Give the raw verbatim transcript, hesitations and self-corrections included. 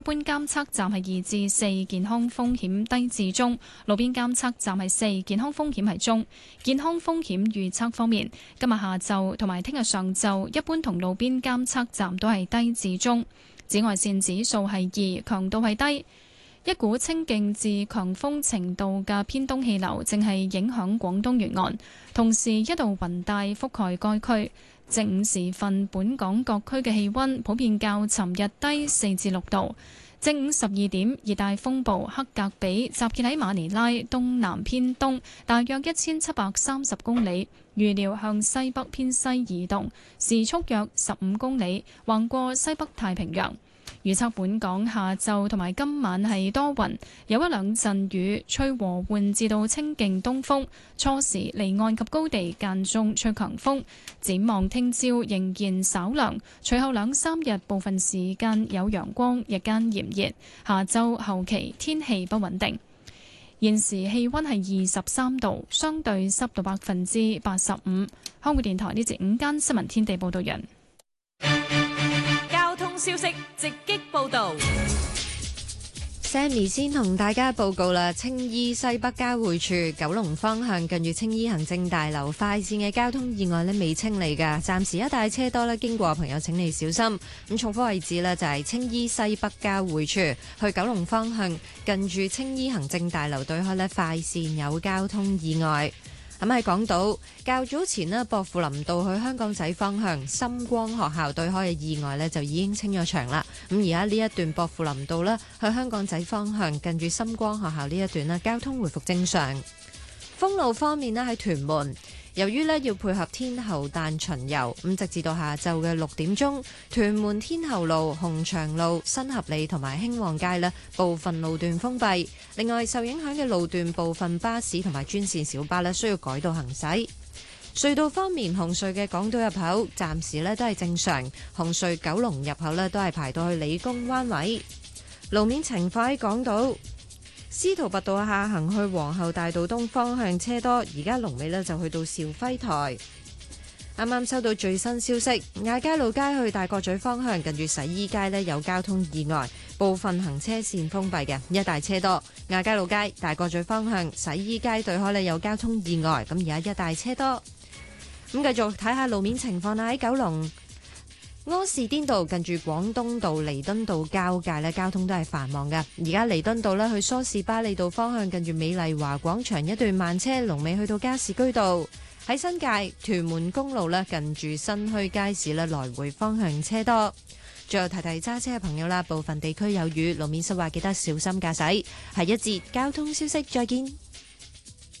一般監測站係二至四，健康風險低至中；路邊監測站係四，健康風險係中。健康風險預測方面，今日下晝同埋聽日上晝，一般同路邊監測站都係低至中。紫外線指數係二，強度係低。一股清勁至強風程度嘅偏東氣流正係影響廣東沿岸，同時一道雲帶覆蓋該區。正午時分，本港各區嘅氣溫普遍較尋日低四至六度。正午十二點，熱帶風暴克格比集結喺馬尼拉東南偏東，大約一千七百三十公里，預料向西北偏西移動，時速約十五公里，橫過西北太平洋。預測本港下晝同埋今晚係多雲，有一兩陣雨，吹和緩至到清勁東風，初時離岸及高地間中吹強風。展望聽朝仍然稍涼，隨後兩三日部分時間有陽光，日間炎熱。下週後期天氣不穩定。現時氣溫係二十三度，相對濕度百分之八十五。香港電台呢節午間新聞天地報道人。 消息直擊報道 ，Sammy 先同大家報告啦。青衣西北交匯處九龍方向近住青衣行政大樓快線嘅交通意外呢未清理㗎，暫時一帶車多啦，經過嘅朋友請你小心。咁重複位置呢就係青衣西北交匯處去九龍方向近住青衣行政大樓對開呢快線有交通意外。咁喺港島較早前呢，薄扶林道去香港仔方向深光學校對開嘅意外呢就已經清咗場啦。咁而家呢一段薄扶林道呢，去香港仔方向近住深光學校呢一段呢，交通回復正常。封路方面呢，喺屯門，由於呢要配合天后誕巡遊，咁直至到下晝嘅六點鐘，屯門天后路、鴻翔路、新合里同埋興旺街呢部分路段封閉。另外受影響嘅路段部分巴士同埋專線小巴呢需要改道行駛。隧道方面，紅隧嘅港島入口暫時呢都係正常，紅隧九龍入口呢都係排到去理工灣位。路面情況喺港島司徒拔道下行去皇后大道東方向車多，而家龍尾呢就去到肇輝台。啱啱收到最新消息，亞皆老街去大角咀方向近住洗衣街呢有交通意外，部分行車線封閉嘅，一帶車多。亞皆老街大角咀方向洗衣街對開呢有交通意外，咁而家一帶車多。咁繼續睇下路面情況啦，喺九龍柯士甸道近住廣東道彌敦道交界呢交通都係繁忙嘅。而家彌敦道呢去梳士巴利道方向近住美麗華廣場一段慢車，龍尾去到加士居道。喺新界屯門公路呢近住新墟街市呢來回方向車多。最後提提揸車嘅朋友啦，部分地區有雨，路面濕滑，記得小心駕駛。係一節交通消息，再見。